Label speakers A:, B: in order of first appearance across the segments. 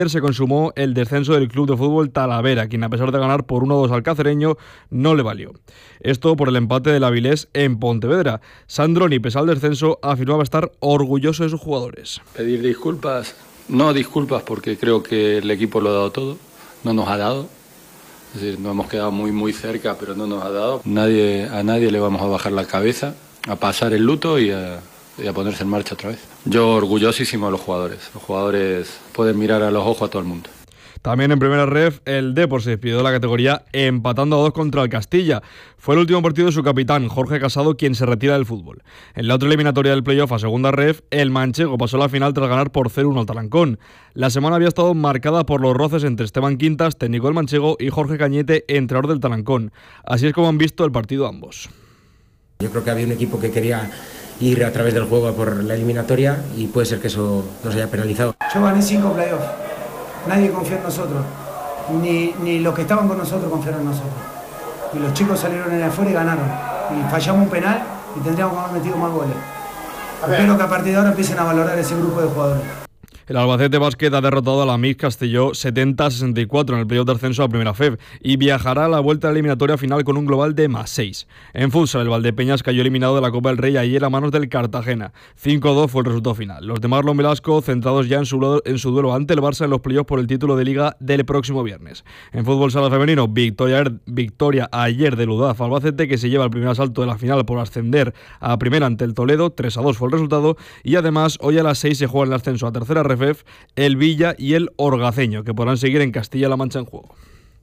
A: Se consumó el descenso del Club de Fútbol Talavera, quien a pesar de ganar por 1-2 al Cacereño, no le valió. Esto por el empate del Avilés en Pontevedra. Sandroni, pese al descenso, afirmaba estar orgulloso de sus jugadores.
B: Pedir disculpas, no disculpas porque creo que el equipo lo ha dado todo, no nos ha dado. Es decir, nos hemos quedado muy cerca, pero no nos ha dado. A nadie le vamos a bajar la cabeza, a pasar el luto y a ponerse en marcha otra vez. Yo orgullosísimo de los jugadores. Los jugadores pueden mirar a los ojos a todo el mundo.
A: También en primera ref, el Depor se despidió de la categoría empatando a 2 contra el Castilla. Fue el último partido de su capitán, Jorge Casado, quien se retira del fútbol. En la otra eliminatoria del playoff a segunda ref, el manchego pasó a la final tras ganar por 0-1 al Talancón. La semana había estado marcada por los roces entre Esteban Quintas, técnico del manchego, y Jorge Cañete, entrenador del Talancón. Así es como han visto el partido ambos.
C: Yo creo que había un equipo que quería ir a través del juego por la eliminatoria y puede ser que eso nos haya penalizado.
D: Yo gané 5 playoffs, nadie confió en nosotros, ni los que estaban con nosotros confiaron en nosotros. Y los chicos salieron en afuera y ganaron. Y fallamos un penal y tendríamos que haber metido más goles. Espero que a partir de ahora empiecen a valorar ese grupo de jugadores.
A: El Albacete Básquet ha derrotado a la MIG Castelló 70-64 en el playoff de ascenso a Primera FEB y viajará a la vuelta de la eliminatoria final con un global de +6. En futsal, el Valdepeñas cayó eliminado de la Copa del Rey ayer a manos del Cartagena. 5-2 fue el resultado final. Los de Marlon Velasco centrados ya en su duelo ante el Barça en los playoffs por el título de Liga del próximo viernes. En fútbol sala femenino, victoria ayer del UDAF Albacete, que se lleva el primer asalto de la final por ascender a primera ante el Toledo. 3-2 fue el resultado y además hoy a las 6 se juega el ascenso a tercera ref el Villa y el Orgaceño, que podrán seguir en Castilla-La Mancha en juego.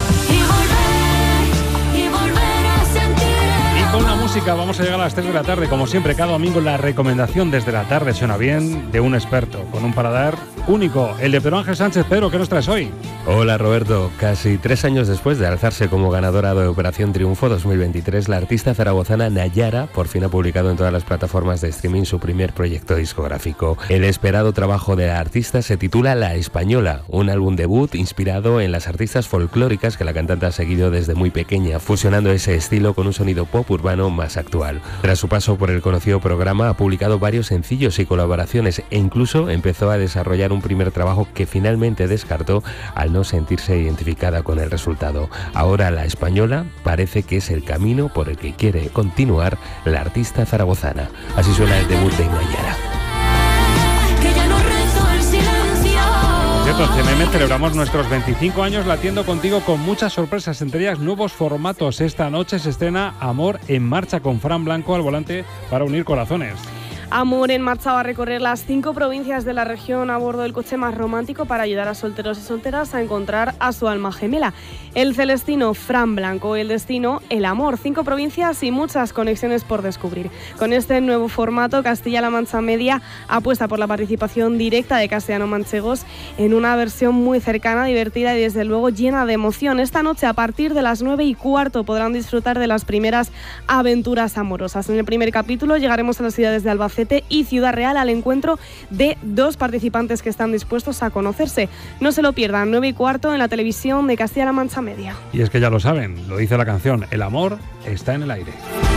E: Con la música vamos a llegar a las 3 de la tarde, como siempre, cada domingo la recomendación desde la tarde suena bien de un experto, con un paladar único, el de Pedro Ángel Sánchez. Pedro, ¿qué nos traes hoy?
F: Hola Roberto, casi 3 años después de alzarse como ganadora de Operación Triunfo 2023, la artista zaragozana Nayara por fin ha publicado en todas las plataformas de streaming su primer proyecto discográfico. El esperado trabajo de la artista se titula La Española, un álbum debut inspirado en las artistas folclóricas que la cantante ha seguido desde muy pequeña, fusionando ese estilo con un sonido pop urbano más actual. Tras su paso por el conocido programa ha publicado varios sencillos y colaboraciones e incluso empezó a desarrollar un primer trabajo que finalmente descartó al no sentirse identificada con el resultado. Ahora La Española parece que es el camino por el que quiere continuar la artista zaragozana. Así suena el debut de Nayara.
E: Cierto, CMM celebramos nuestros 25 años latiendo contigo con muchas sorpresas, entre ellas nuevos formatos. Esta noche se estrena Amor en Marcha con Fran Blanco al volante para unir corazones.
G: Amor en Marcha va a recorrer las 5 provincias de la región a bordo del coche más romántico para ayudar a solteros y solteras a encontrar a su alma gemela. El celestino Fran Blanco, el destino El Amor, 5 provincias y muchas conexiones por descubrir. Con este nuevo formato, Castilla-La Mancha Media apuesta por la participación directa de castellano-manchegos en una versión muy cercana, divertida y desde luego llena de emoción. Esta noche a partir de las 9:15 podrán disfrutar de las primeras aventuras amorosas. En el primer capítulo llegaremos a las ciudades de Albacete y Ciudad Real al encuentro de 2 participantes que están dispuestos a conocerse. No se lo pierdan, 9:15 en la televisión de Castilla-La Mancha Media.
E: Y es que ya lo saben, lo dice la canción, el amor está en el aire.